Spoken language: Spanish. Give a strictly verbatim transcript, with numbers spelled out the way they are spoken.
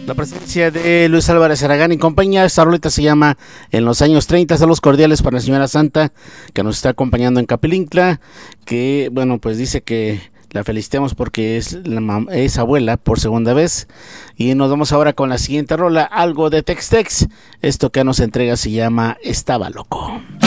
La presencia de Luis Álvarez Aragán y compañía. Esta rolita se llama En los años treinta. Saludos cordiales para la señora Santa, que nos está acompañando en Capilincla, que, bueno, pues dice que la felicitemos porque es, la mam- es abuela por segunda vez. Y nos vamos ahora con la siguiente rola, algo de Tex-Tex. Esto que nos entrega se llama Estaba Loco.